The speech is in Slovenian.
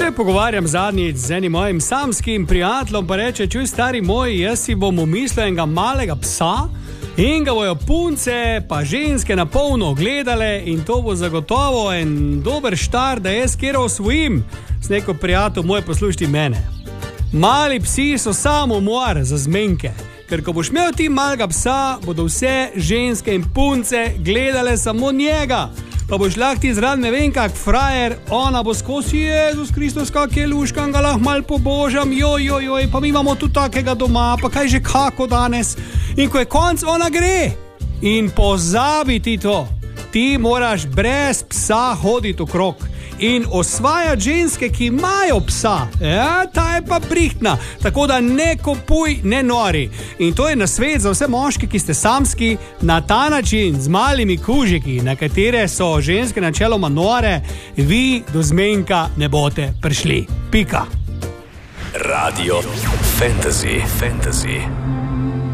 se pogovarjam zadnjič z enim mojim samskim prijateljem, pa reče, čuj stari moj, jaz si bom umislil enega malega psa in ga bojo punce pa ženske na polno gledale in to bo zagotovo en dober štart, da jaz kjer osvojim. Sneko prijatelj moj, poslušaj mene. Mali psi so samo umor za zmenke, ker ko boš imel ti malega psa, bodo vse ženske in punce gledale samo njega. Pa boš lahko ti zraven ne vem kak frajer, ona bo skozi Jezus Kristus, kak je luškan, ga lahko mal pobožam, joj, pa mi imamo tu takega doma, pa kaj že kako danes. In ko je konc, ona gre. In pozabi ti to. Ti moraš brez psa hoditi okrog in osvajati ženske, ki imajo psa. Ja, ta je pa brihtna. Tako da ne kupuj, ne nori. In to je nasvet za vse moški, ki ste samski, na ta način, z malimi kužiki, na katere so ženske načeloma nore, vi do zmenka ne boste prišli. Pika. Radio Fantasy.